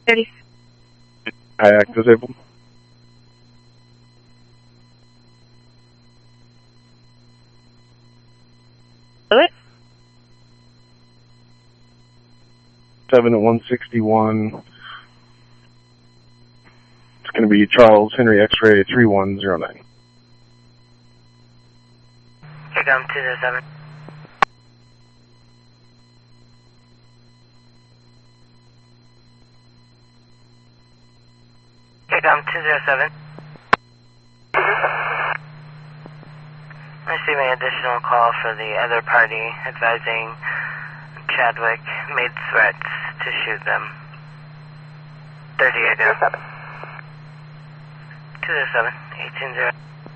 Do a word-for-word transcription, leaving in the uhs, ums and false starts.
thirty. Kayak disabled. What? seven at one sixty-one. It's going to be Charles Henry X-ray three one zero nine. Here comes two zero seven. Here comes two zero seven. Receiving additional call for the other party advising Chadwick made threats to shoot them. thirty ago. two zero seven, eighteen zero.